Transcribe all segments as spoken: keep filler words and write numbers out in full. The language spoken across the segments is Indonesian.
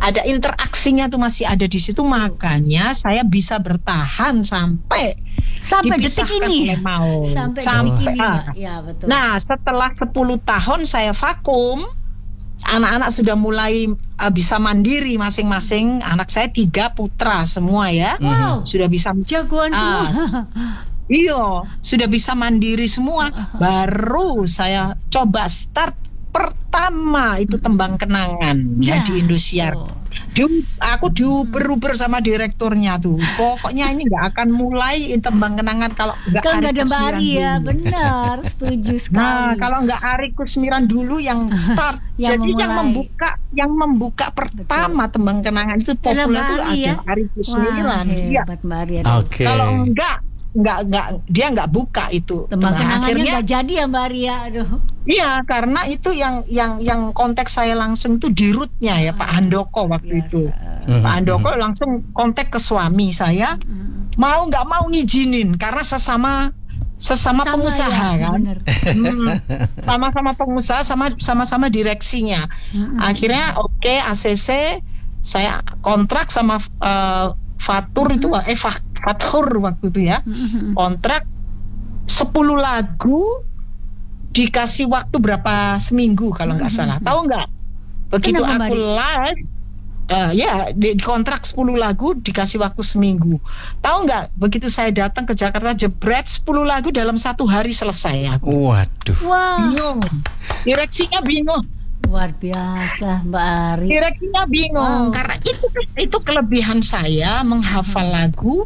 ada interaksinya tuh masih ada di situ, makanya saya bisa bertahan sampai sampai detik ini. Oleh Maul. Sampai, sampai detik ini. Ya, betul. Nah, setelah sepuluh tahun saya vakum, anak-anak sudah mulai uh, bisa mandiri masing-masing. Anak saya tiga putra semua ya. Wow. Sudah bisa jagoan uh, semua. Iya, sudah bisa mandiri semua. Baru saya coba start pertama itu tembang kenangan ya, ya di Indosiar. Oh. Di, aku diuber-uber sama direkturnya tuh. Pokoknya ini nggak akan mulai tembang kenangan kalau nggak ada Mbak Ari ya, benar, setuju sekali. Nah, kalau nggak Ari Kusmiran dulu yang start, yang jadi memulai. yang membuka, yang membuka pertama betul. Tembang kenangan itu populer itu ada ya? Ari Kusmiran. Iya. Oke. Okay. Kalau enggak nggak nggak dia nggak buka itu tembang kenangannya nggak jadi ya Mbak Ria, aduh. Iya, karena itu yang yang yang konteks saya langsung itu di rootnya ya, ah, Pak Handoko waktu biasa. Itu mm-hmm. Pak Handoko langsung kontak ke suami saya, mm-hmm. mau nggak mau ngizinin karena sesama sesama sama pengusaha ya, kan, hmm, sama-sama pengusaha, sama sama-sama direksinya. Mm-hmm. Akhirnya oke okay, A C C saya kontrak sama uh, Fatur itu eh Fatur waktu itu ya, kontrak sepuluh lagu dikasih waktu berapa seminggu kalau nggak salah, tahu nggak? Begitu Kenapa, aku live, uh, ya di, di kontrak sepuluh lagu dikasih waktu seminggu. Tahu nggak? Begitu saya datang ke Jakarta jebret sepuluh lagu dalam satu hari selesai aku. Waduh. Wow. Bingung. Direksinya bingung. Luar biasa Mbak Ari. Direksinya bingung wow. Karena itu itu kelebihan saya menghafal hmm. lagu,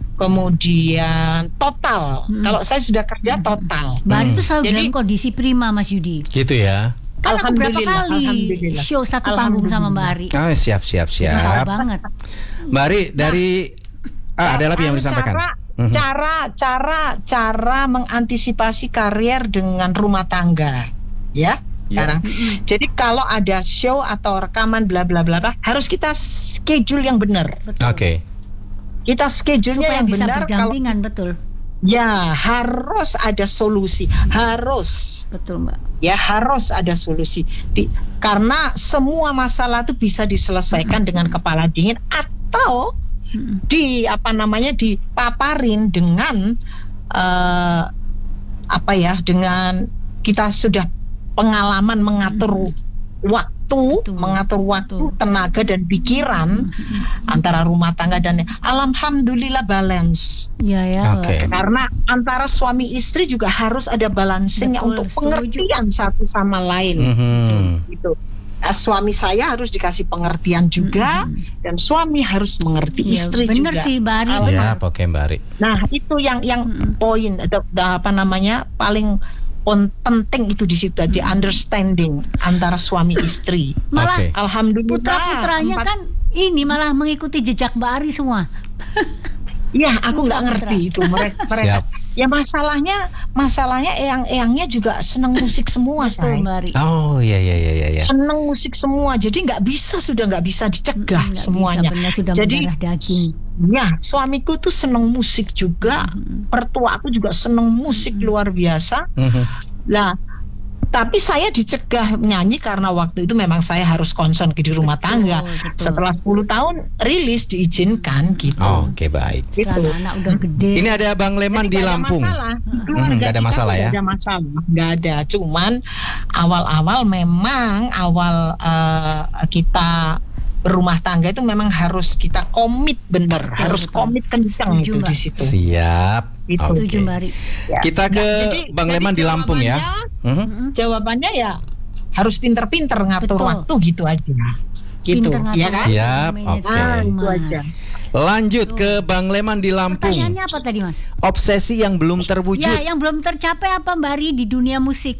kemudian total. Hmm. Kalau saya sudah kerja total. Mbak Ari itu selalu Jadi, dalam kondisi prima Mas Yudi. Gitu ya. Kan aku berapa kali show satu panggung sama Mbak Ari. Oh, siap siap siap. Tahu banget. Mbak Ari dari nah, ah, ada lagi yang bisa disampaikan. Cara, mm-hmm. cara cara cara mengantisipasi karier dengan rumah tangga, ya. Sekarang. Yeah. Jadi kalau ada show atau rekaman bla bla bla harus kita schedule yang benar. Oke. Okay. Kita schedule-nya yang bisa benar. Berdampingan, kalau, betul. Ya, harus ada solusi. Harus. Betul, Mbak. Ya, harus ada solusi. Di, karena semua masalah itu bisa diselesaikan mm-hmm. dengan kepala dingin atau mm-hmm. di apa namanya dipaparin dengan uh, apa ya? Dengan kita sudah pengalaman mengatur hmm. waktu, betul, mengatur waktu, betul. Tenaga dan pikiran hmm. antara rumah tangga dan alhamdulillah balance. Ya ya. Okay. Karena antara suami istri juga harus ada balancingnya untuk setuju. Pengertian satu sama lain. Hmm. Gitu. Nah, suami saya harus dikasih pengertian juga hmm. dan suami harus mengerti ya, istri bener juga. Benar sih, Mbak Ari. Siap, oke Mbak Ari. Nah, itu yang yang hmm. poin apa namanya paling penting itu di situ aja, understanding antara suami istri. Malah okay. alhamdulillah putra-putranya empat... kan ini malah mengikuti jejak Mbak Ari semua. Iya, aku nggak ngerti itu mereka. mereka. Ya masalahnya, masalahnya eyang-eyangnya juga senang musik semua, say. Oh iya iya iya iya. Senang musik semua, jadi nggak bisa sudah nggak bisa dicegah nggak semuanya. Bisa, benar, sudah jadi daging. Ya suamiku tuh senang musik juga, mm-hmm. mertua aku juga senang musik mm-hmm. luar biasa. Mm-hmm. Nah. Tapi saya dicegah nyanyi karena waktu itu memang saya harus konsen di rumah betul, tangga. Betul. Setelah sepuluh tahun rilis diizinkan gitu. Oh, oke okay, baik. Gitu. Anak udah gede. Ini ada Bang Leman jadi di Lampung. Hmm, gak ada masalah ya? Gak ada masalah, gak ada. Cuman awal-awal memang awal uh, kita berumah tangga itu memang harus kita komit bener, betul, harus betul. komit kencang itu di situ. Siap. Itu. Setuju, Mbak Ari. Ya. Kita ke nah, jadi, Bang Leman di Lampung ya. Uh-huh. Jawabannya ya harus pinter-pinter ngatur betul. waktu gitu aja. Gitu, ya kan? Siap. Oke. Okay. Nah, itu aja. Lanjut betul. ke Bang Leman di Lampung. Pertanyaannya apa tadi, Mas? Obsesi yang belum terwujud. Ya, yang belum tercapai apa, Mbak Ari, di dunia musik?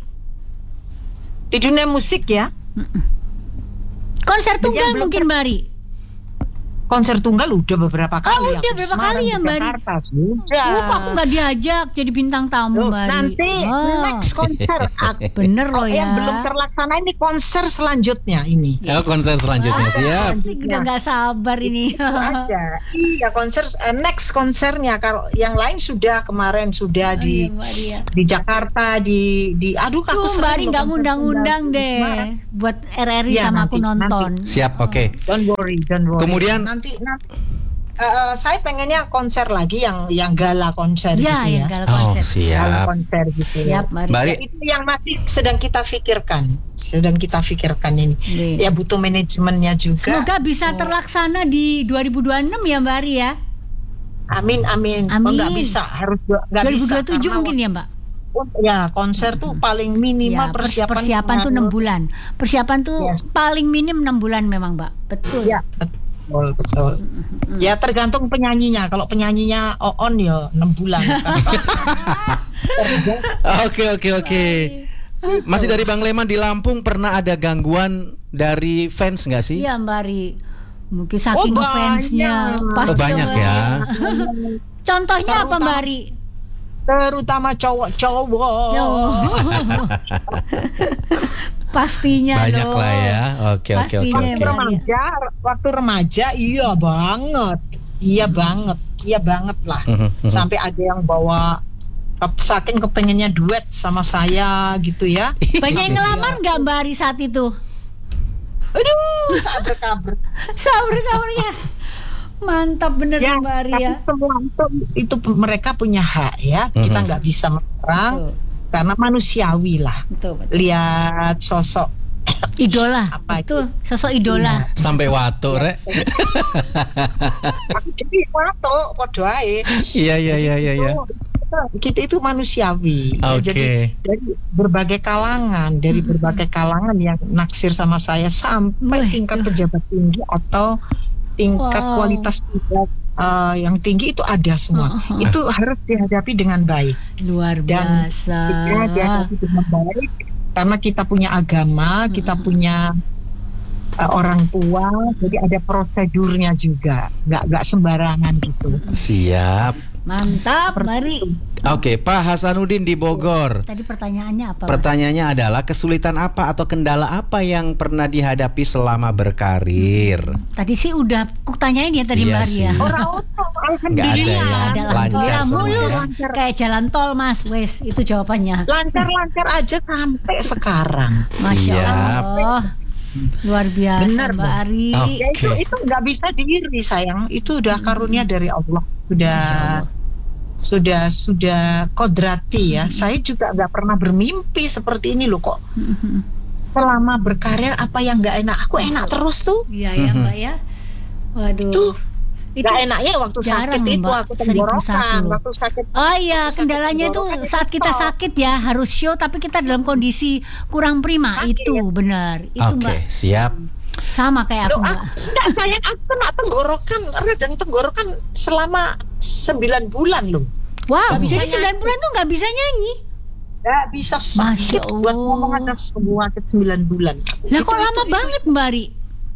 Di dunia musik ya. Mm-mm. Konser tunggal mungkin, Mbak Ari? konser tunggal udah beberapa kali. Oh, udah aku di beberapa Semarang, kali ya, di Mbak? Jakarta sudah. Oh, kok aku nggak diajak jadi bintang tamu, Loh, Mbak? nanti Oh. next konser aku, Bener loh yang ya. belum terlaksana ini konser selanjutnya ini. Oh, konser selanjutnya Ah, siap. asik, udah nggak sabar ini. Itu ada. Iya konser eh, next konsernya kalau yang lain sudah kemarin sudah di Oh, iya, Mbak Ria. di Jakarta di di aduh aku Tuh, Mbak sering Ri loh nggak konser ngundang-ngundang tunggal di deh Semarang. buat R R I Iya, sama aku nanti, nonton. Siap, oke. Don't worry, don't worry. Kemudian- nanti nanti eh, saya pengennya konser lagi yang yang gala konser Ya, gitu yang ya. gala Oh, konser. Gala siap. konser gitu. Siap, Mbak Ri. Mbak Ri, Ya, itu yang masih sedang kita pikirkan, sedang kita pikirkan ini. Iya. Ya butuh manajemennya juga. Semoga bisa terlaksana di dua ribu dua puluh enam ya, Mbak Ri ya. Amin amin. Oh, Amin. nggak bisa, harus nggak dua ribu bisa. dua puluh tujuh karena mungkin ya, Mbak. Ya konser tuh paling minimal Ya, pers- persiapan persiapan tuh enam bulan. Persiapan tuh Yes. paling minim enam bulan memang, Mbak. Betul. Ya betul betul. Ya tergantung penyanyinya. Kalau penyanyinya on ya enam bulan. Oke, oke, oke. Masih dari Bang Leman di Lampung, pernah ada gangguan dari fans nggak sih? Iya, Mbak Ri. Mungkin saking Oh, fansnya. banyak. Pasti Oh, banyak Mbak Ri. ya. Contohnya apa, Terutama- Mbak Ri? Terutama cowok-cowok. Oh. Pastinya Banyak dong. lah ya. Oke, oke, oke, Pastinya, oke. Mbak. Remaja, waktu remaja iya banget. Iya banget. Iya banget lah. Mhm, mhm. Sampai ada yang bawa ke- saking kepengennya duet sama saya gitu ya. Banyak yang ngelamar nggak Mbak Ri saat itu? Aduh, sabar-sabar. Sabar kabarnya. Mantap bener Ya, Mbak Ri tapi ya. semua itu, itu mereka punya hak ya. Kita Mhm. nggak bisa melarang Betul. karena manusiawi lah. Betul, betul. Lihat sosok Idola. Apa itu? Betul, sosok idola. Sampai watu, Rek. aku jadi foto podo ae. Iya, iya, iya, iya, iya. Kita itu manusiawi. Ya, Oke. Jadi dari berbagai kalangan, dari berbagai kalangan yang naksir sama saya sampai Wah, tingkat tuh. pejabat tinggi atau tingkat Wow. kualitas tidak uh, yang tinggi itu ada semua. Uh-huh. Itu harus dihadapi dengan baik. Luar Dan biasa. kita dihadapi dengan baik karena kita punya agama, kita punya uh, orang tua, jadi ada prosedurnya juga, nggak nggak sembarangan gitu. Siap. Mantap, mari. Oke, Pak Hasanuddin di Bogor. Tadi pertanyaannya apa? Mas? Pertanyaannya adalah kesulitan apa atau kendala apa yang pernah dihadapi selama berkarir? Tadi sih udah aku tanyain ya tadi Iya Mbak Ria. sih. Orang-orang, Nggak ada alhamdulillah. ya, Nggak ada lancar alhamdulillah semua mulus ya. kayak jalan tol Mas, wes itu jawabannya. Lancar-lancar aja sampai sekarang. Masya Siap. Allah, luar biasa Benar, Mbak Bang. Ari. Oh. Ya itu Oke. itu nggak bisa diiri sayang. Itu udah karunia dari Allah. Sudah Masya Allah. sudah sudah kodrati ya. Saya juga nggak pernah bermimpi seperti ini loh kok. Selama berkarir apa yang nggak enak? Aku enak terus tuh. Iya ya Mhm. Mbak ya. Waduh. Tuh, itu Nggak enaknya waktu jarang, sakit itu Mbak. aku Seribu tenggorokan. satu. Waktu sakit. Oh iya, Waktu sakit kendalanya tuh tenggorokan saat kita itu sakit ya harus show tapi kita dalam kondisi kurang prima. Sakit. Itu benar. Itu Oke, Mbak. siap. Sama kayak aku Loh, Mbak. aku, enggak sayang aku kena tenggorokan, radang tenggorokan selama sembilan bulan loh. Wow, Nggak bisa jadi sembilan nyanyi. bulan tuh nggak bisa nyanyi. Nggak bisa sakit Masya buat Allah. ngomong aja semua sakit sembilan bulan. Lah Itu- kok itu- lama itu- banget Mbak Ri?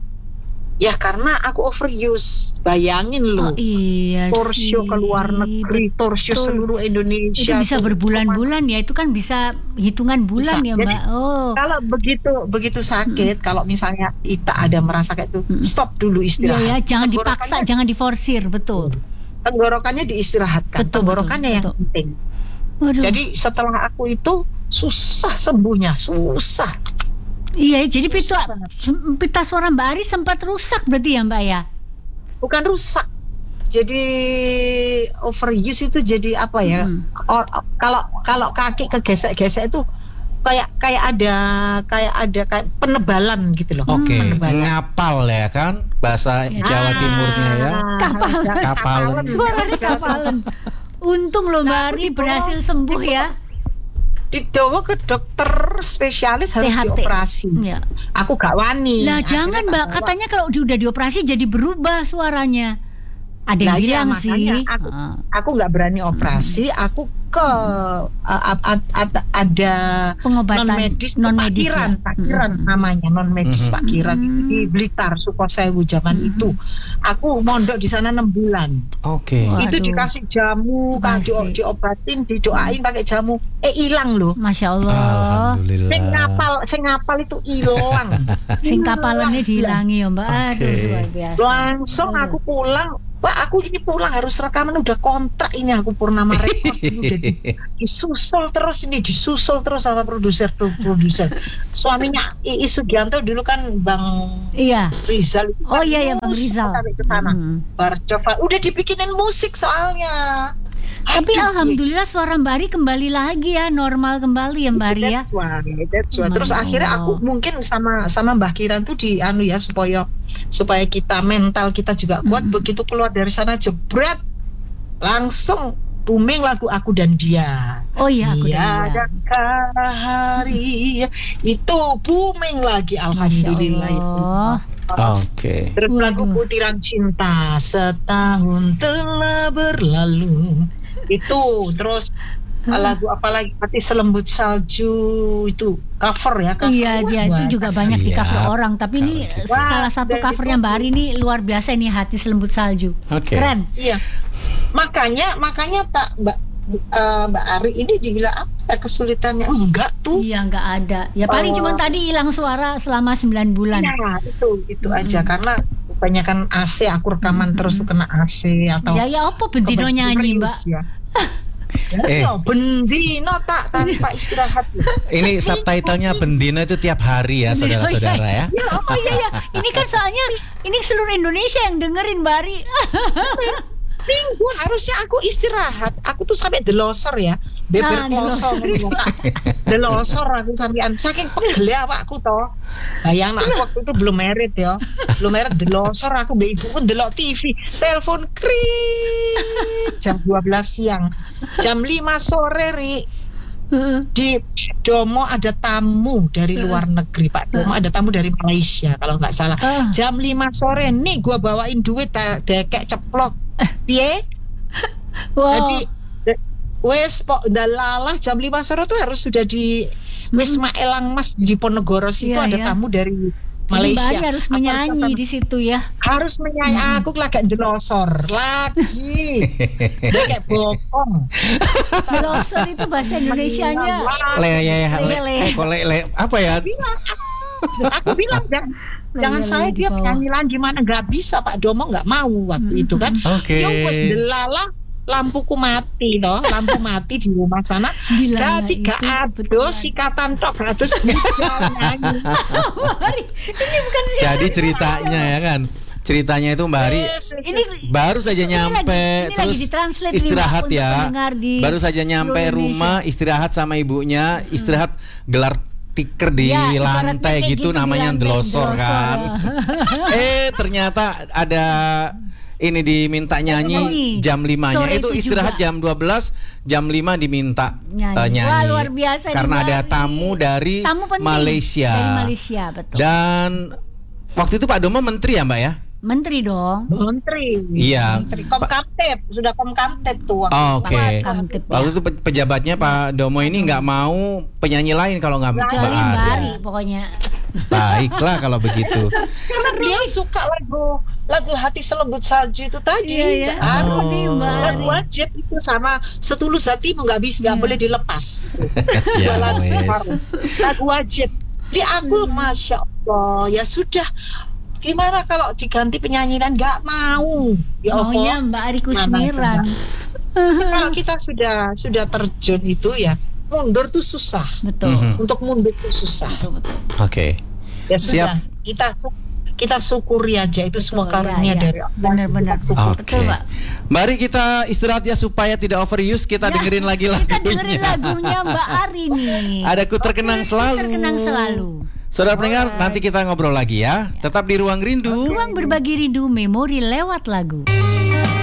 Ya karena aku overuse. Bayangin Oh loh. iya Torshow sih. ke luar negeri, torshow Betul. seluruh Indonesia. Itu bisa tuh. berbulan-bulan ya, itu kan bisa hitungan bulan Bisa. ya Jadi, Mbak. Oh. Kalau begitu begitu sakit, kalau misalnya kita ada merasa kayak itu, Mm. stop dulu Iya istirahat. ya, jangan dipaksa, Tenggorokannya- jangan diforsir, betul. Tenggorokannya diistirahatkan. Betul, Tenggorokannya betul, yang penting. Waduh. Jadi setelah aku itu susah sembuhnya, susah. Iya, jadi pita, Susah. pita suara Mbak Ari sempat rusak berarti ya Mbak ya? Bukan rusak. Jadi overuse itu jadi apa ya? Hmm. Or- Kalau kalau kaki kegesek-gesek itu kayak kayak ada kayak ada kayak penebalan gitu loh. Oke, Penebalan. ngapal ya kan bahasa Ya. Jawa Timurnya ya. Kapalan. Kapalan. Suaranya kapalan. Untung loh Mbak Ari berhasil sembuh ya. Dibawa ke dokter spesialis harus T H T. dioperasi. Ya. Aku gak wani. Lah Akhirnya jangan tak Mbak, bawa. katanya kalau di- udah dioperasi jadi berubah suaranya. Ada yang Lah iya, bilang makanya sih. aku Ah. aku nggak berani operasi. Aku ke uh, ad, ad, ada pengobatan non medis, non Pak medis Kiran, ya? Pak Kiran mm-hmm. namanya non medis mm-hmm. Pak Kiran mm-hmm. di Blitar, Sukosewu zaman mm-hmm. itu. Aku mondok di sana enam bulan. Oke. Okay. Itu dikasih jamu, kan di, diobatin, didoain pakai jamu, eh hilang loh. Masya Allah. Alhamdulillah. Sing ngapal, sing ngapal itu hilang. Sing kapalannya dihilangi ya Mbak. Okay. Aduh luar biasa. Langsung aku pulang. Pak, aku ini pulang harus rekaman, udah kontrak ini aku Purnama Record ini udah di, disusul terus ini disusul terus sama produser produser suaminya I, I Sugianto dulu kan Bang iya. Rizal. Oh iya ya Bang Rizal. Ke sana. Hmm. Barcoba udah dibikinin musik soalnya. Tapi Aduh, alhamdulillah suara Mbak Ari kembali lagi ya, normal kembali ya Mbak Ari ya. That's why, that's why. Terus akhirnya aku mungkin sama sama Mbah Kiran tuh di anu ya supaya supaya kita mental kita juga kuat. Mm-hmm. Begitu keluar dari sana jebret langsung booming lagu Aku dan Dia. Oh iya Aku dan Dia. Hari itu booming lagi alhamdulillah itu. Oke. Okay. Terus lagu Butiran Cinta setahun telah berlalu. Itu terus hmm. lagu apa lagi Hati Selembut Salju itu cover ya cover. Iya dia itu juga banyak di cover orang tapi ini Wah, salah satu covernya Mbak Ari ini luar biasa ini Hati Selembut Salju. Okay. Keren. Iya. Makanya makanya tak Mbak uh, Mbak Ari ini dibilang apa kesulitannya enggak tuh. Iya enggak ada. Ya paling oh. cuma tadi hilang suara selama sembilan bulan. Iya itu itu hmm. aja karena kebanyakan A C aku rekaman hmm. terus tuh kena A C atau. Ya ya apa bendino nyanyi Mbak. Ya. Eh, bendino tak tanpa istirahat. Ini subtitlenya bendino itu tiap hari ya saudara-saudara ya. Ya. Oh iya ya, ini kan soalnya ini seluruh Indonesia yang dengerin Bari. Minggu harusnya aku istirahat. Aku tuh sampai delosor ya, beber klosor, delosor aku sampean saking pegel awakku toh. Bayang aku waktu itu belum merit ya, belum merit delosor aku mbek ibuku ndelok T V, telepon kring jam dua belas siang, jam lima sore ri. Di Domo ada tamu dari luar negeri Pak Domo ada tamu dari Malaysia kalau nggak salah jam lima sore nih gua bawain duit dekek ceplok piye wow. Jadi wes pok dalalah jam lima sore tuh harus sudah di Wisma Elang Mas di Ponegoro situ yeah, ada yeah. tamu dari Malaysia. Jadi harus menyanyi di situ ya. Harus menyanyi. Hmm. Aku lagi jelosor lagi. Dia kayak bokong. Jelosor itu bahasa Indonesianya. Le ya le le le apa ya? Aku bilang jangan jangan saya dia penyanyian di mana nggak bisa Pak Domo nggak mau waktu hmm. itu kan. Oke. Okay. Yang wes delala lampuku mati toh, lampu mati di rumah sana. Jadi gak ada sikatan tok terus nyanyi. Ini bukan sih. Jadi ceritanya ya kan. Ceritanya itu Mbak Ari yes, yes, yes. Ini baru saja ini nyampe lagi, terus istirahat ya. Baru saja nyampe rumah istirahat sama ibunya, istirahat gelar tiker di ya, lantai gitu, gitu namanya delosor kan. eh ternyata ada ini diminta nyanyi jam limanya itu, itu istirahat juga. Jam dua belas jam lima diminta nyanyi, uh, nyanyi. Wah, luar biasa karena ada tamu dari tamu Malaysia dari Malaysia betul. Dan waktu itu Pak Domo menteri ya Mbak ya. Menteri dong. Menteri. Iya. Menteri. Komkamtib sudah Komkamtib tuh. Oh, Oke. Okay. Waktu itu pejabatnya Pak Domo ini nggak mau penyanyi lain kalau nggak Mbak Ari pokoknya. Baiklah kalau begitu. Karena dia suka lagu lagu Hati Selembut Salju itu tadi. Iya, iya. Oh. Lagu wajib itu sama Setulus Hatimu nggak bisa nggak yeah. boleh dilepas. Ya, lagu harus lagu wajib. Di aku hmm. masya Allah ya sudah. Gimana kalau diganti penyanyi dan nggak mau? Ya maunya Mbak Ari Kusmiran. Kalau kita sudah sudah terjun itu ya mundur tuh susah. Betul. Mm-hmm. Untuk mundur tuh susah. Betul, betul. Oke. Okay. Ya sudah. Siap. Kita kita syukuri aja itu betul, semua karunia ya, ya. dari Allah. Benar-benar. Okay. Betul Mbak. Mari kita istirahat ya supaya tidak overuse. Kita ya, dengerin lagi lagunya. Kita dengerin lagunya Mbak Ari nih. Ada Ku Terkenang okay, Selalu. Terkenang Selalu. Saudara pendengar, nanti kita ngobrol lagi ya. Tetap di Ruang Rindu. Ruang berbagi rindu, memori lewat lagu.